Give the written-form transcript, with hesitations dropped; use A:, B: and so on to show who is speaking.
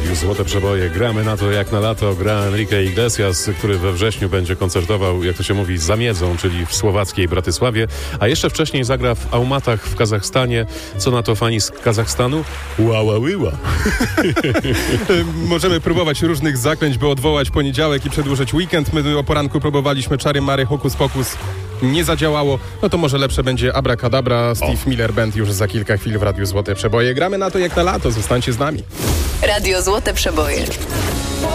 A: Radiu Złote Przeboje. Gramy na to jak na lato. Gra Enrique Iglesias, który we wrześniu będzie koncertował, jak to się mówi, za Miedzą, czyli w słowackiej Bratysławie. A jeszcze wcześniej zagra w Almatach w Kazachstanie. Co na to fani z Kazachstanu? Ła.
B: Możemy próbować różnych zaklęć, by odwołać poniedziałek i przedłużyć weekend. My o poranku próbowaliśmy czary mary, hokus pokus. Nie zadziałało. No to może lepsze będzie Abracadabra. Steve Miller Band już za kilka chwil w Radiu Złote Przeboje. Gramy na to jak na lato. Zostańcie z nami.
C: Radio Złote Przeboje.